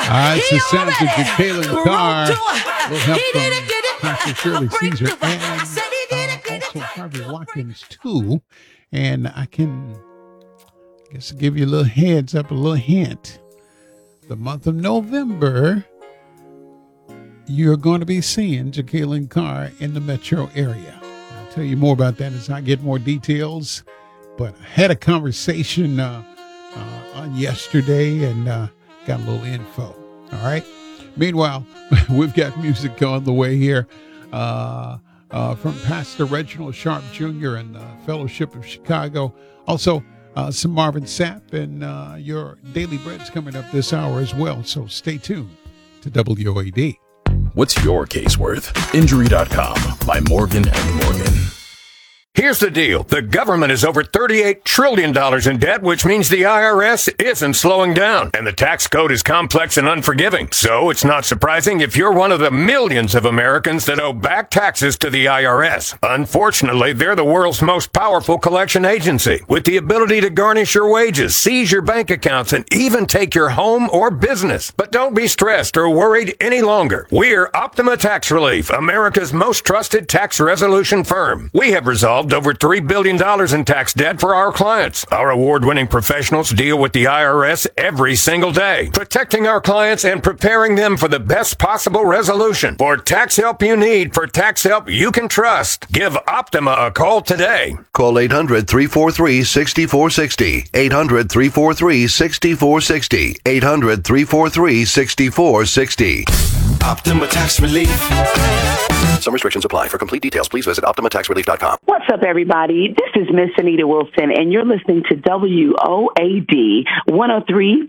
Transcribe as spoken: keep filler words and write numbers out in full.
Uh, it's the sounds of Jacqueline Carr. We'll help from Pastor Shirley Caesar and uh, also Harvey Watkins, too. And I can, I guess, give you a little heads up, a little hint. The month of November, you're going to be seeing Jacqueline Carr in the metro area. I'll tell you more about that as I get more details. But I had a conversation uh, uh, on yesterday and uh, got a little info. All right. Meanwhile, we've got music on the way here uh, uh, from Pastor Reginald Sharp Junior and the Fellowship of Chicago. Also, uh, some Marvin Sapp and uh, your Daily Bread's coming up this hour as well. So stay tuned to W O A D. What's your case worth? Injury dot com by Morgan and Morgan. Here's the deal. The government is over thirty-eight trillion dollars in debt, which means the I R S isn't slowing down. And the tax code is complex and unforgiving. So it's not surprising if you're one of the millions of Americans that owe back taxes to the I R S. Unfortunately, they're the world's most powerful collection agency, with the ability to garnish your wages, seize your bank accounts, and even take your home or business. But don't be stressed or worried any longer. We're Optima Tax Relief, America's most trusted tax resolution firm. We have resolved over three billion dollars in tax debt for our clients. Our award-winning professionals deal with the I R S every single day, protecting our clients and preparing them for the best possible resolution. For tax help you need, for tax help you can trust, give Optima a call today. Call eight hundred, three four three, six four six zero, eight hundred, three four three, six four six zero, eight hundred, three four three, six four six zero. Optima Tax Relief. Some restrictions apply. For complete details, please visit optima tax relief dot com. What's up, everybody? This is Miss Anita Wilson, and you're listening to W O A D one oh three